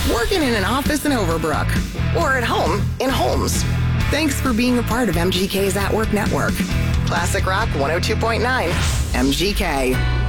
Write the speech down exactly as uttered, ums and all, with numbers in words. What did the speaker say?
working in an office in Overbrook, or at home in Holmes. Thanks for being a part of M G K's At Work Network. Classic Rock one oh two point nine, M G K.